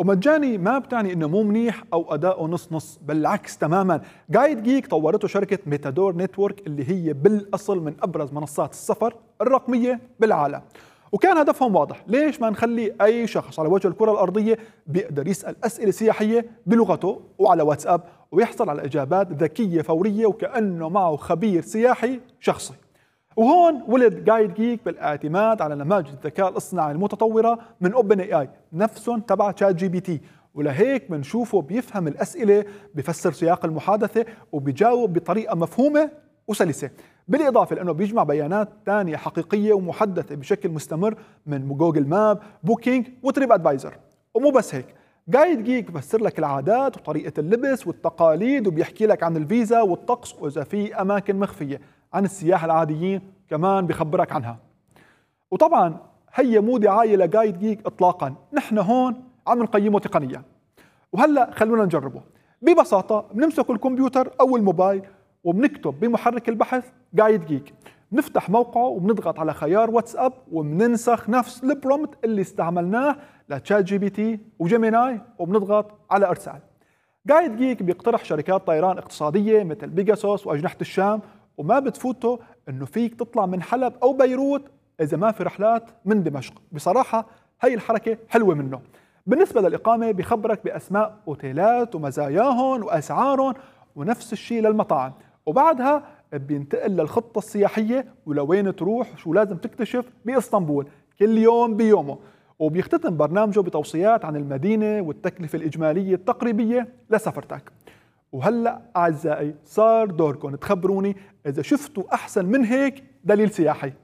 ومجاني ما بتعني انه مو منيح او اداؤه نص نص، بالعكس تماما. جايد جيك طورته شركه ميتادور نتورك اللي هي بالاصل من ابرز منصات السفر الرقميه بالعالم. وكان هدفهم واضح، ليش ما نخلي اي شخص على وجه الكره الارضيه بيقدر يسال اسئله سياحيه بلغته وعلى واتساب ويحصل على اجابات ذكيه فوريه وكانه معه خبير سياحي شخصي. وهون ولد جايد جيك بالاعتماد على نماذج الذكاء الاصطناعي المتطوره من اوبن اي اي نفسهم تبع تشات جي بي تي، ولهيك بنشوفه بيفهم الاسئله، بيفسر سياق المحادثه وبيجاوب بطريقه مفهومه وسلسه، بالاضافه لانه بيجمع بيانات ثانيه حقيقيه ومحدثه بشكل مستمر من جوجل ماب، بوكينج وتريب ادفايزر. ومو بس هيك، جايد جيك بفسر لك العادات وطريقه اللبس والتقاليد وبيحكي لك عن الفيزا والطقس، واذا في اماكن مخفيه عن السياح العاديين كمان بخبرك عنها. وطبعا هي مو دعايه لجايد جيك اطلاقا، نحن هون عم نقيمه تقنيا. وهلا خلونا نجربه. ببساطه بنمسك الكمبيوتر او الموبايل وبنكتب بمحرك البحث جايد جيك، بنفتح موقعه وبنضغط على خيار واتساب وبننسخ نفس البرومت اللي استعملناه لتشات جي بي تي وجيميناي وبنضغط على ارسال. جايد جيك بيقترح شركات طيران اقتصاديه مثل بيجاسوس واجنحه الشام، وما بتفوته انه فيك تطلع من حلب او بيروت اذا ما في رحلات من دمشق. بصراحه هي الحركه حلوه منه. بالنسبه للاقامه بخبرك باسماء اوتيلات ومزاياهم واسعارهم، ونفس الشيء للمطاعم. وبعدها بينتقل للخطه السياحيه ولوين تروح وشو لازم تكتشف باسطنبول كل يوم بيومه. وبيختتم برنامجه بتوصيات عن المدينه والتكلفه الاجماليه التقريبيه لسفرتك. وهلا اعزائي صار دوركم تخبروني اذا شفتوا احسن من هيك دليل سياحي.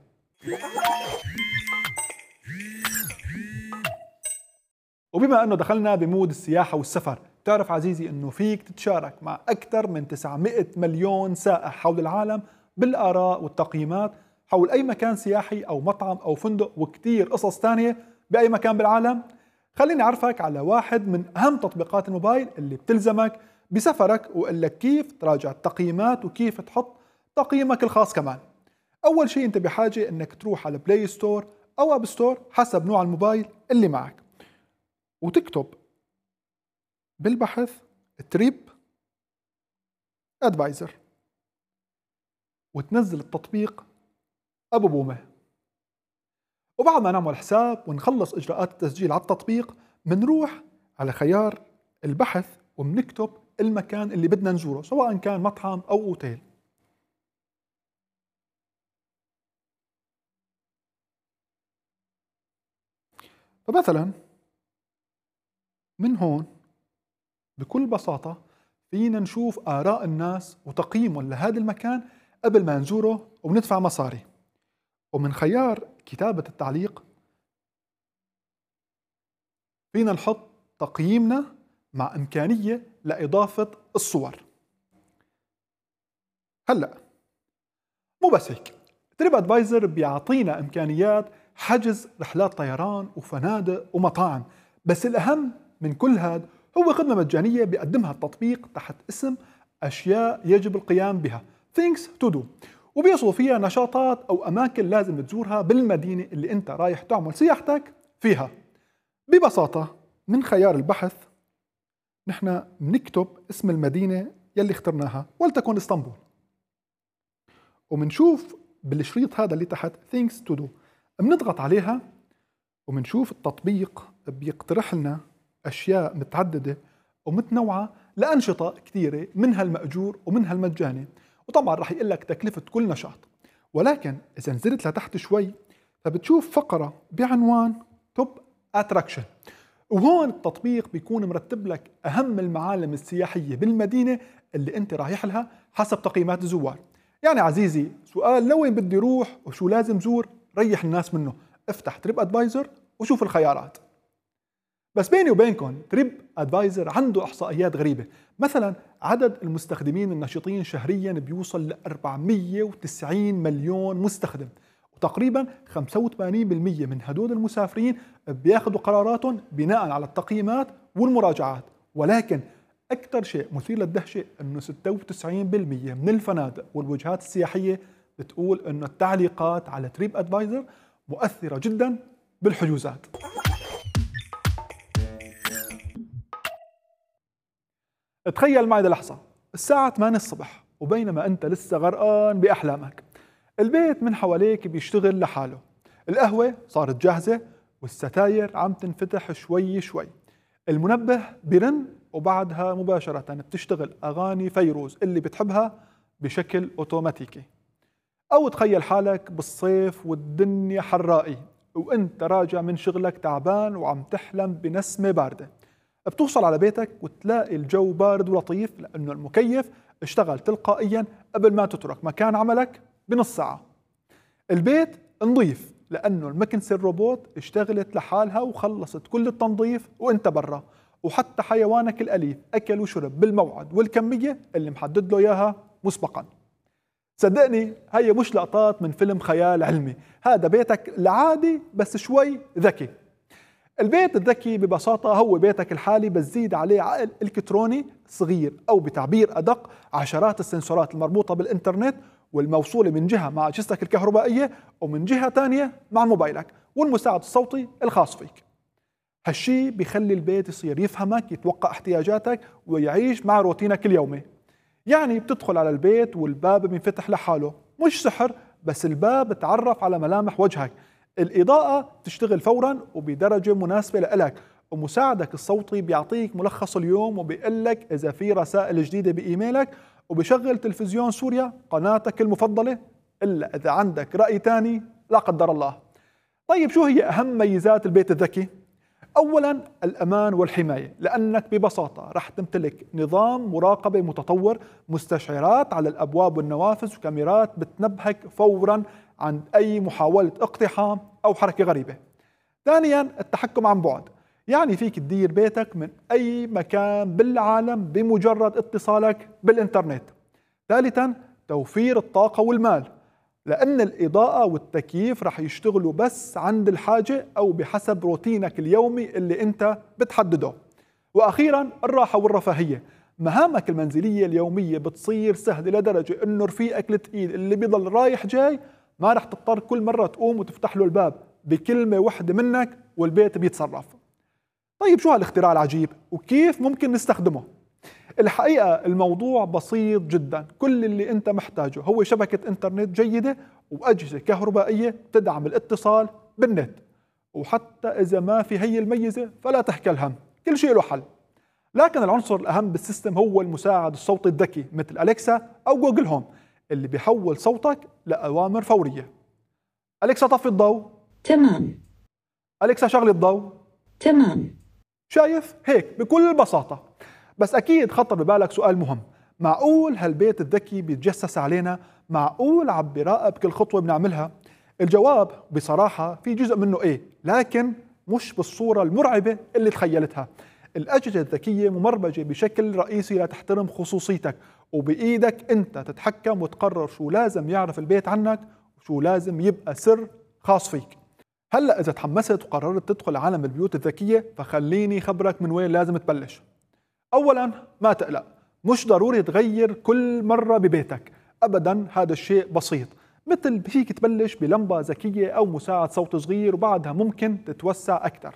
وبما انه دخلنا بمود السياحه والسفر، بتعرف عزيزي انه فيك تتشارك مع اكثر من 900 مليون سائح حول العالم بالاراء والتقييمات حول اي مكان سياحي او مطعم او فندق وكثير قصص ثانيه باي مكان بالعالم. خليني اعرفك على واحد من اهم تطبيقات الموبايل اللي بتلزمك بسفرك وقال لك كيف تراجع التقييمات وكيف تحط تقييمك الخاص كمان. اول شيء انت بحاجه انك تروح على بلاي ستور او اب ستور حسب نوع الموبايل اللي معك، وتكتب بالبحث تريب ادفايزر وتنزل التطبيق ابو بومه. وبعد ما نعمل حساب ونخلص اجراءات التسجيل على التطبيق، بنروح على خيار البحث وبنكتب المكان اللي بدنا نزوره سواء كان مطعم او اوتيل. فمثلا من هون بكل بساطة فينا نشوف آراء الناس وتقييمهم لهذا المكان قبل ما نزوره وبندفع مصاري. ومن خيار كتابة التعليق فينا نحط تقييمنا مع إمكانية لإضافة الصور. هلأ مو بس هيك، تريب ادفايزر بيعطينا إمكانيات حجز رحلات طيران وفنادق ومطاعم، بس الأهم من كل هذا هو خدمة مجانية بيقدمها التطبيق تحت اسم أشياء يجب القيام بها Things to do، وبيوصفوا فيها نشاطات أو أماكن لازم تزورها بالمدينة اللي أنت رايح تعمل سياحتك فيها. ببساطة من خيار البحث نحن بنكتب اسم المدينة يلي اخترناها ولتكن اسطنبول، ومنشوف بالشريط هذا اللي تحت Things to do بنضغط عليها ومنشوف التطبيق بيقترح لنا أشياء متعددة ومتنوعة لأنشطة كثيرة منها المأجور ومنها المجاني، وطبعا رح يقول لك تكلفة كل نشاط. ولكن إذا نزلت لتحت شوي فبتشوف فقرة بعنوان توب اتراكشن، وهون التطبيق بيكون مرتب لك أهم المعالم السياحية بالمدينة اللي أنت رايح لها حسب تقييمات الزوار. يعني عزيزي سؤال لوين بدي روح وشو لازم زور، ريح الناس منه، افتح تريب ادفايزر وشوف الخيارات. بس بيني وبينكم تريب ادفايزر عنده احصائيات غريبه، مثلا عدد المستخدمين النشطين شهريا بيوصل ل 490 مليون مستخدم، وتقريبا 85% من هدول المسافرين بياخذوا قراراتهم بناء على التقييمات والمراجعات. ولكن اكثر شيء مثير للدهشه انه 96% من الفنادق والوجهات السياحيه بتقول انه التعليقات على تريب ادفايزر مؤثره جدا بالحجوزات. تخيل معي للحظة، الساعة 8 الصبح وبينما أنت لسه غرقان بأحلامك، البيت من حواليك بيشتغل لحاله، القهوة صارت جاهزة والستاير عم تنفتح شوي شوي، المنبه بيرن وبعدها مباشرة بتشتغل أغاني فيروز اللي بتحبها بشكل أوتوماتيكي. أو تخيل حالك بالصيف والدنيا حرائي وأنت راجع من شغلك تعبان وعم تحلم بنسمة باردة، بتوصل على بيتك وتلاقي الجو بارد ولطيف لأنه المكيف اشتغل تلقائيا قبل ما تترك مكان عملك بنص ساعة. البيت نظيف لأنه المكنسة الروبوت اشتغلت لحالها وخلصت كل التنظيف وانت برا، وحتى حيوانك الأليف أكل وشرب بالموعد والكمية اللي محدد له إياها مسبقا. صدقني هي مش لقطات من فيلم خيال علمي، هذا بيتك العادي بس شوي ذكي. البيت الذكي ببساطة هو بيتك الحالي بس زيد عليه عقل إلكتروني صغير، أو بتعبير أدق عشرات السنسورات المربوطة بالإنترنت والموصولة من جهة مع أجهزتك الكهربائية ومن جهة تانية مع موبايلك والمساعد الصوتي الخاص فيك. هالشي بيخلي البيت يصير يفهمك، يتوقع احتياجاتك ويعيش مع روتينك اليومي. يعني بتدخل على البيت والباب بينفتح لحاله، مش سحر بس الباب بتعرف على ملامح وجهك، الإضاءة تشتغل فورا وبدرجة مناسبة لإلك، ومساعدك الصوتي بيعطيك ملخص اليوم وبيقلك إذا في رسائل جديدة بإيميلك، وبشغل تلفزيون سوريا قناتك المفضلة إلا إذا عندك رأي تاني لا قدر الله. طيب شو هي أهم ميزات البيت الذكي؟ أولا الأمان والحماية، لأنك ببساطة رح تمتلك نظام مراقبة متطور، مستشعرات على الأبواب والنوافذ وكاميرات بتنبهك فورا عن أي محاولة اقتحام أو حركة غريبة. ثانيا التحكم عن بعد، يعني فيك تدير بيتك من أي مكان بالعالم بمجرد اتصالك بالإنترنت. ثالثا توفير الطاقة والمال، لأن الإضاءة والتكييف رح يشتغلوا بس عند الحاجة أو بحسب روتينك اليومي اللي أنت بتحدده. وأخيرا الراحة والرفاهية، مهامك المنزلية اليومية بتصير سهلة لدرجة أنه رفيقك الثقيل اللي بيضل رايح جاي ما رح تضطر كل مرة تقوم وتفتح له الباب، بكلمة واحدة منك والبيت بيتصرف. طيب شو هالاختراع العجيب وكيف ممكن نستخدمه؟ الحقيقة الموضوع بسيط جدا، كل اللي انت محتاجه هو شبكة انترنت جيدة وأجهزة كهربائية تدعم الاتصال بالنت، وحتى إذا ما في هي الميزة فلا تحكي الهم، كل شيء له حل. لكن العنصر الأهم بالسيستم هو المساعد الصوتي الذكي مثل أليكسا أو جوجل هوم اللي بيحول صوتك لأوامر فورية. أليكسا طفي الضوء. تمام. أليكسا شغلي الضوء. تمام. شايف؟ هيك بكل بساطة. بس أكيد خطر ببالك سؤال مهم، معقول هالبيت الذكي بيتجسس علينا؟ معقول عم بيراقب كل خطوة بنعملها؟ الجواب بصراحة في جزء منه إيه، لكن مش بالصورة المرعبة اللي تخيلتها. الأجهزة الذكية مبرمجة بشكل رئيسي لتحترم خصوصيتك، وبإيدك أنت تتحكم وتقرر شو لازم يعرف البيت عنك وشو لازم يبقى سر خاص فيك. هلأ إذا تحمست وقررت تدخل عالم البيوت الذكية فخليني خبرك من وين لازم تبلش. أولا ما تقلق، مش ضروري تغير كل مرة ببيتك أبدا، هذا الشيء بسيط، مثل فيك تبلش بلمبة ذكية أو مساعد صوت صغير وبعدها ممكن تتوسع أكثر.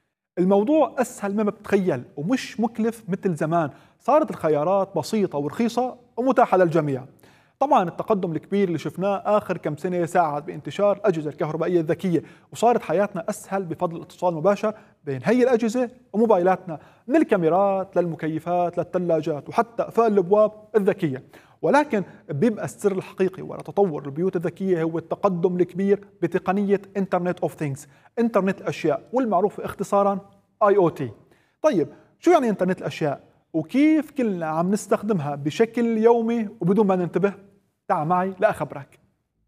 الموضوع أسهل مما بتتخيل ومش مكلف مثل زمان، صارت الخيارات بسيطة ورخيصة ومتاحة للجميع. طبعا التقدم الكبير اللي شفناه آخر كم سنة ساعد بانتشار الأجهزة الكهربائية الذكية، وصارت حياتنا أسهل بفضل الاتصال المباشر بين هي الأجهزة وموبايلاتنا، من الكاميرات للمكيفات للثلاجات وحتى أقفال الأبواب الذكية. ولكن بيبقى السر الحقيقي وراء تطور البيوت الذكية هو التقدم الكبير بتقنية انترنت اوف ثينجز، انترنت الأشياء، والمعروف اختصارا IoT. طيب شو يعني انترنت الأشياء؟ وكيف كلنا عم نستخدمها بشكل يومي وبدون ما ننتبه؟ تعال معي لأخبرك.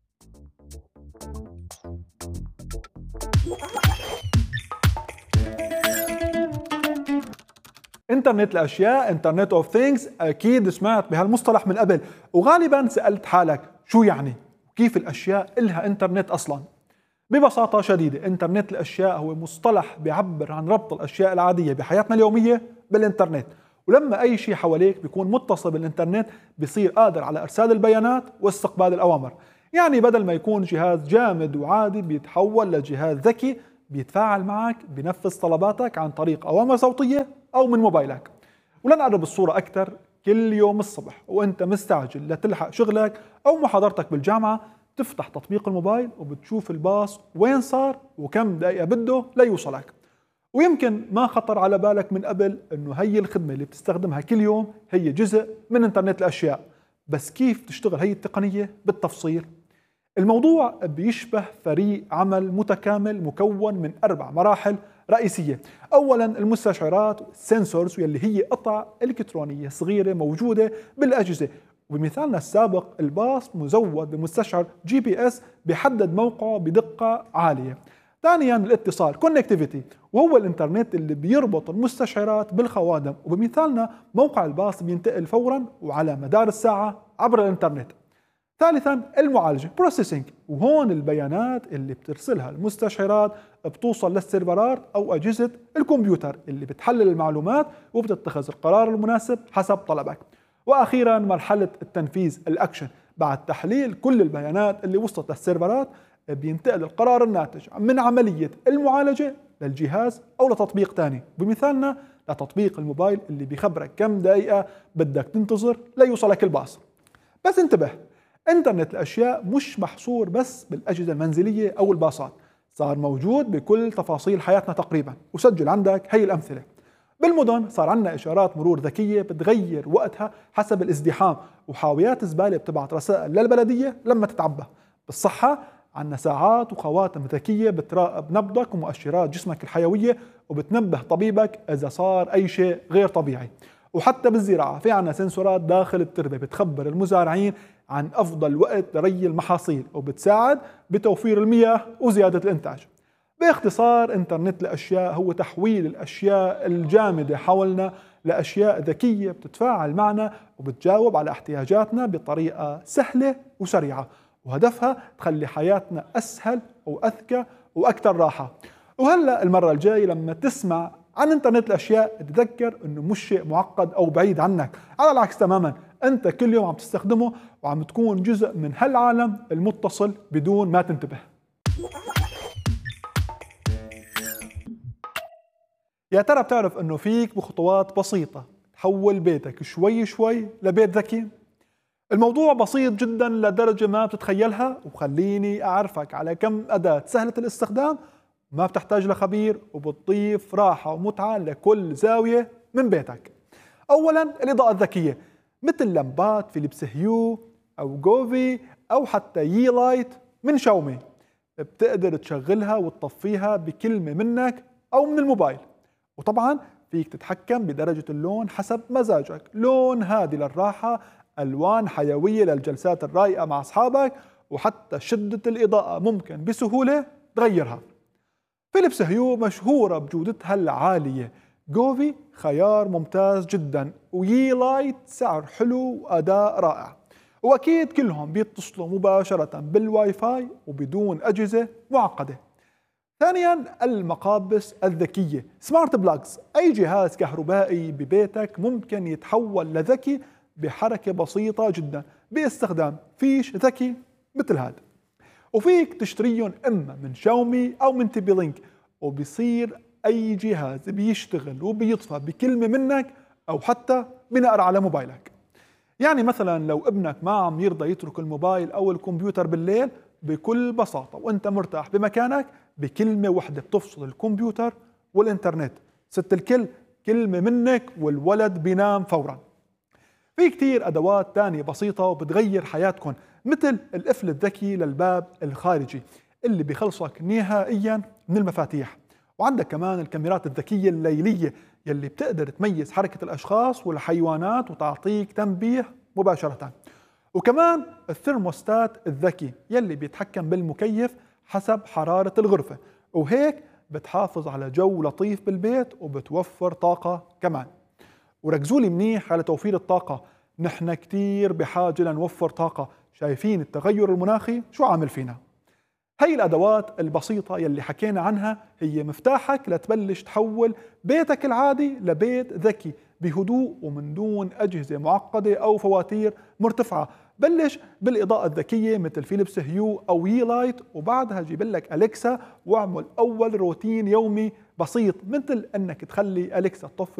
انترنت الأشياء، انترنت اوف ثينجز، أكيد سمعت بهالمصطلح من قبل، وغالبا سألت حالك شو يعني؟ وكيف الأشياء إلها انترنت أصلا؟ ببساطة شديدة، انترنت الأشياء هو مصطلح بيعبر عن ربط الأشياء العادية بحياتنا اليومية بالإنترنت، ولما أي شيء حواليك بيكون متصل بالإنترنت بيصير قادر على إرسال البيانات واستقبال الأوامر. يعني بدل ما يكون جهاز جامد وعادي بيتحول لجهاز ذكي بيتفاعل معك، بينفذ طلباتك عن طريق أوامر صوتية أو من موبايلك. ولن نقرب الصورة أكثر، كل يوم الصبح وأنت مستعجل لتلحق شغلك أو محاضرتك بالجامعة تفتح تطبيق الموبايل وبتشوف الباص وين صار وكم دقيقة بده ليوصلك. ويمكن ما خطر على بالك من قبل أنه هي الخدمة اللي بتستخدمها كل يوم هي جزء من إنترنت الأشياء. بس كيف تشتغل هي التقنية بالتفصيل؟ الموضوع بيشبه فريق عمل متكامل مكون من 4 مراحل رئيسية. أولا المستشعرات والسنسورز واللي هي قطع إلكترونية صغيرة موجودة بالأجهزة، وبمثالنا السابق الباص مزود بمستشعر GPS بيحدد موقعه بدقة عالية. ثانيا الاتصال كونكتيفيتي، وهو الانترنت اللي بيربط المستشعرات بالخوادم، وبمثالنا موقع الباص بينتقل فورا وعلى مدار الساعة عبر الانترنت. ثالثا المعالجة بروسيسنج، وهون البيانات اللي بترسلها المستشعرات بتوصل للسيرفرات أو أجهزة الكمبيوتر اللي بتحلل المعلومات وبتتخذ القرار المناسب حسب طلبك. وأخيرا مرحلة التنفيذ الأكشن، بعد تحليل كل البيانات اللي وصلت للسيرفرات بينتقل القرار الناتج من عملية المعالجة للجهاز أو لتطبيق تاني، بمثالنا لتطبيق الموبايل اللي بيخبرك كم دقيقة بدك تنتظر ليوصلك الباص. بس انتبه، إنترنت الأشياء مش محصور بس بالأجهزة المنزلية أو الباصات، صار موجود بكل تفاصيل حياتنا تقريبا. وسجل عندك هي الأمثلة. بالمدن صار عندنا إشارات مرور ذكية بتغير وقتها حسب الازدحام، وحاويات زبالة بتبعت رسائل للبلدية لما تتعبى. بالصحة عندنا ساعات وخواتم ذكية بتراقب نبضك ومؤشرات جسمك الحيوية وبتنبه طبيبك إذا صار أي شيء غير طبيعي. وحتى بالزراعة في عنا سنسورات داخل التربة بتخبر المزارعين عن أفضل وقت لري المحاصيل وبتساعد بتوفير المياه وزيادة الإنتاج. باختصار إنترنت الأشياء هو تحويل الأشياء الجامدة حولنا لأشياء ذكية بتتفاعل معنا وبتجاوب على احتياجاتنا بطريقة سهلة وسريعة، وهدفها تخلي حياتنا أسهل وأذكى وأكثر راحة. وهلأ المرة الجاي لما تسمع عن إنترنت الأشياء تذكر إنه مش شيء معقد أو بعيد عنك، على العكس تماما، أنت كل يوم عم تستخدمه وعم تكون جزء من هالعالم المتصل بدون ما تنتبه. يا ترى بتعرف إنه فيك بخطوات بسيطة تحول بيتك شوي شوي لبيت ذكي؟ الموضوع بسيط جدا لدرجة ما بتتخيلها، وخليني أعرفك على كم أداة سهلة الاستخدام ما بتحتاج لخبير وبتضيف راحة ومتعة لكل زاوية من بيتك. أولا الإضاءة الذكية، مثل لمبات فيليبس هيو أو جوفي أو حتى يي لايت من شاومي، بتقدر تشغلها وتطفيها بكلمة منك أو من الموبايل. وطبعا فيك تتحكم بدرجة اللون حسب مزاجك، لون هادي للراحة، ألوان حيوية للجلسات الرايقة مع أصحابك، وحتى شدة الإضاءة ممكن بسهولة تغيرها. فيليبس هيو مشهورة بجودتها العالية، جوفي خيار ممتاز جدا، ويي لايت سعر حلو وأداء رائع. وأكيد كلهم بيتصلوا مباشرة بالواي فاي وبدون أجهزة معقدة. ثانيا المقابس الذكية سمارت بلاجز، أي جهاز كهربائي ببيتك ممكن يتحول لذكي بحركة بسيطة جدا باستخدام فيش ذكي مثل هذا. وفيك تشتريهم إما من شاومي أو من تي بي لينك، وبيصير أي جهاز بيشتغل وبيطفى بكلمة منك أو حتى بنقر على موبايلك. يعني مثلا لو ابنك ما عم يرضى يترك الموبايل أو الكمبيوتر بالليل، بكل بساطة وانت مرتاح بمكانك بكلمة واحدة بتفصل الكمبيوتر والإنترنت، ست الكل كلمة منك والولد بينام فورا. في كتير أدوات تانية بسيطة وبتغير حياتكم، مثل القفل الذكي للباب الخارجي اللي بيخلصك نهائيا من المفاتيح. وعندك كمان الكاميرات الذكية الليلية يلي بتقدر تميز حركة الأشخاص والحيوانات وتعطيك تنبيه مباشرة. وكمان الثرموستات الذكي يلي بيتحكم بالمكيف حسب حرارة الغرفة، وهيك بتحافظ على جو لطيف بالبيت وبتوفر طاقة كمان. وركزوا لي منيح على توفير الطاقة، نحن كتير بحاجة لنوفر طاقة، شايفين التغير المناخي شو عامل فينا. هي الأدوات البسيطة يلي حكينا عنها هي مفتاحك لتبلش تحول بيتك العادي لبيت ذكي بهدوء ومن دون أجهزة معقدة أو فواتير مرتفعة. بلش بالإضاءة الذكية مثل فيليبس هيو أو يي لايت، وبعدها جيب لك أليكسا واعمل أول روتين يومي بسيط مثل أنك تخلي أليكسا تطفي